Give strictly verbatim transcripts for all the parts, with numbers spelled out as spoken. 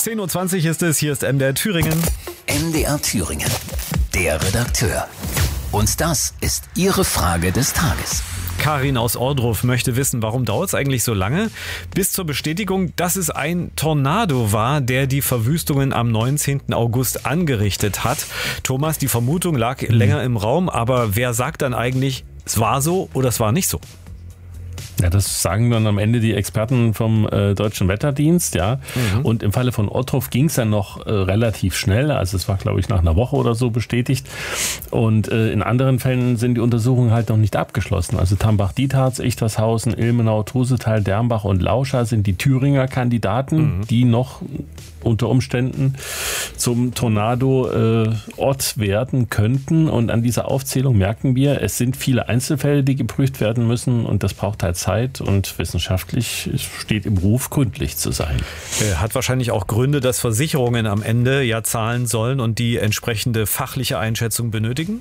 zehn Uhr zwanzig ist es, hier ist M D R Thüringen. M D R Thüringen, der Redakteur. Und das ist Ihre Frage des Tages. Karin aus Ohrdruf möchte wissen, warum dauert es eigentlich so lange bis zur Bestätigung, dass es ein Tornado war, der die Verwüstungen am neunzehnten August angerichtet hat. Thomas, die Vermutung lag mhm. länger im Raum, aber wer sagt dann eigentlich, es war so oder es war nicht so? Ja, das sagen dann am Ende die Experten vom äh, Deutschen Wetterdienst, ja. Mhm. Und im Falle von Ohrdruf ging es dann noch äh, relativ schnell. Also es war, glaube ich, nach einer Woche oder so bestätigt. Und äh, in anderen Fällen sind die Untersuchungen halt noch nicht abgeschlossen. Also Tambach-Dietharz, Ichtershausen, Ilmenau, Trusetal, Dermbach und Lauscha sind die Thüringer Kandidaten, mhm. die noch unter Umständen zum Tornado-Ort äh, werden könnten. Und an dieser Aufzählung merken wir, es sind viele Einzelfälle, die geprüft werden müssen. Und das braucht halt Zeit und wissenschaftlich steht im Ruf, gründlich zu sein. Hat wahrscheinlich auch Gründe, dass Versicherungen am Ende ja zahlen sollen und die entsprechende fachliche Einschätzung benötigen?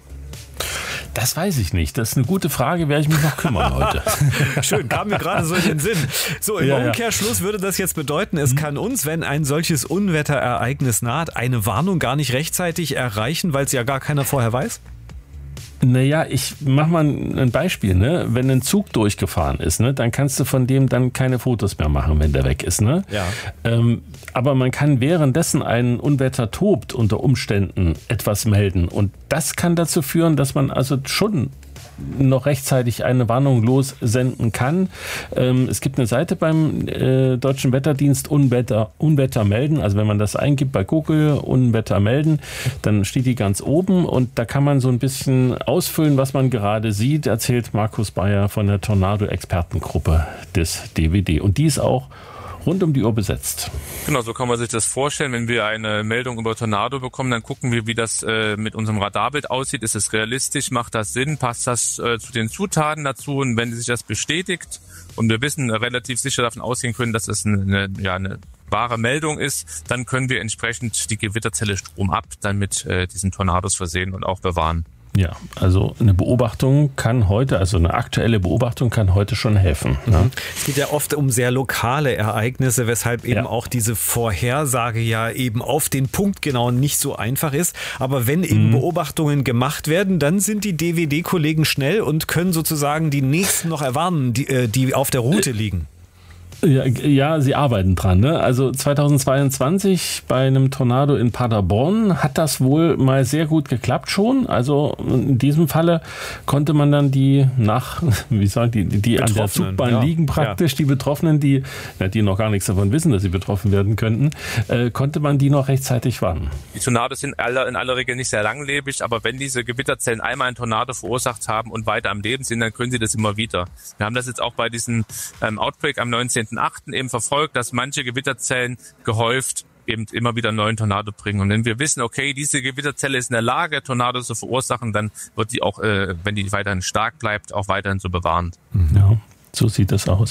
Das weiß ich nicht. Das ist eine gute Frage, werde ich mich noch kümmern heute. Schön, kam mir gerade so in den Sinn. So, im ja, Umkehrschluss würde das jetzt bedeuten, es kann uns, wenn ein solches Unwetterereignis naht, eine Warnung gar nicht rechtzeitig erreichen, weil es ja gar keiner vorher weiß? Naja, ich mach mal ein Beispiel, ne? Wenn ein Zug durchgefahren ist, ne, dann kannst du von dem dann keine Fotos mehr machen, wenn der weg ist, ne? Ja. Ähm, aber man kann währenddessen ein Unwetter tobt unter Umständen etwas melden und das kann dazu führen, dass man also schon noch rechtzeitig eine Warnung lossenden kann. Ähm, es gibt eine Seite beim äh, Deutschen Wetterdienst, Unwetter, Unwetter melden. Also wenn man das eingibt bei Google, Unwetter melden, dann steht die ganz oben und da kann man so ein bisschen ausfüllen, was man gerade sieht, erzählt Markus Bayer von der Tornado-Expertengruppe des D W D. Und die ist auch rund um die Uhr besetzt. Genau, so kann man sich das vorstellen. Wenn wir eine Meldung über Tornado bekommen, dann gucken wir, wie das äh, mit unserem Radarbild aussieht. Ist es realistisch? Macht das Sinn? Passt das äh, zu den Zutaten dazu? Und wenn sich das bestätigt und wir wissen, äh, relativ sicher davon ausgehen können, dass es eine, ja, eine wahre Meldung ist, dann können wir entsprechend die Gewitterzelle Strom ab, dann mit äh, diesen Tornados versehen und auch bewahren. Ja, also eine Beobachtung kann heute, also eine aktuelle Beobachtung kann heute schon helfen. Mhm. Ja. Es geht ja oft um sehr lokale Ereignisse, weshalb eben ja. auch diese Vorhersage ja eben auf den Punkt genau nicht so einfach ist. Aber wenn eben mhm. Beobachtungen gemacht werden, dann sind die D W D-Kollegen schnell und können sozusagen die nächsten noch erwarnen, die, die auf der Route liegen. Ja, ja, sie arbeiten dran. Ne? Also zweitausendzweiundzwanzig bei einem Tornado in Paderborn hat das wohl mal sehr gut geklappt schon. Also in diesem Falle konnte man dann die nach, wie sagen die, die an der Zugbahn ja. liegen praktisch, ja. die Betroffenen, die, ja, die noch gar nichts davon wissen, dass sie betroffen werden könnten, äh, konnte man die noch rechtzeitig warnen. Die Tornados sind alle, in aller Regel nicht sehr langlebig, aber wenn diese Gewitterzellen einmal einen Tornado verursacht haben und weiter am Leben sind, dann können sie das immer wieder. Wir haben das jetzt auch bei diesem ähm, Outbreak am neunzehnten achten eben verfolgt, dass manche Gewitterzellen gehäuft eben immer wieder einen neuen Tornado bringen. Und wenn wir wissen, okay, diese Gewitterzelle ist in der Lage, Tornados zu verursachen, dann wird die auch, äh, wenn die weiterhin stark bleibt, auch weiterhin so bewahren. Ja, so sieht das aus.